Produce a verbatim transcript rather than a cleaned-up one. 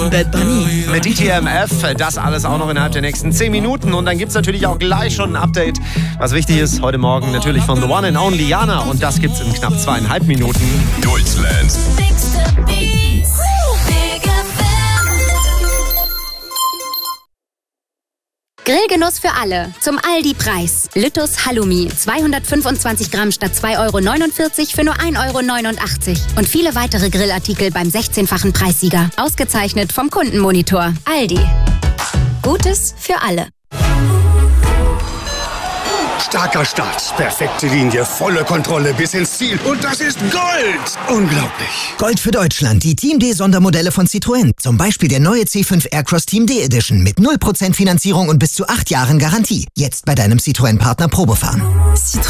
Bad Bunny. Mit D T M F, das alles auch noch innerhalb der nächsten zehn Minuten. Und dann gibt es natürlich auch gleich schon ein Update, was wichtig ist, heute Morgen natürlich von The One and Only Jana. Und das gibt's in knapp zweieinhalb Minuten. Deutschlands Grillgenuss für alle. Zum Aldi-Preis. Lüttus Halloumi. zweihundertfünfundzwanzig Gramm statt zwei Euro neunundvierzig für nur ein Euro neunundachtzig. Und viele weitere Grillartikel beim sechzehnfachen Preissieger. Ausgezeichnet vom Kundenmonitor. Aldi. Gutes für alle. Starker Start, perfekte Linie, volle Kontrolle bis ins Ziel. Und das ist Gold! Unglaublich. Gold für Deutschland, die Team D Sondermodelle von Citroën. Zum Beispiel der neue C fünf Aircross Team D Edition mit null Prozent Finanzierung und bis zu acht Jahren Garantie. Jetzt bei deinem Citroën-Partner Probefahren. Citroën.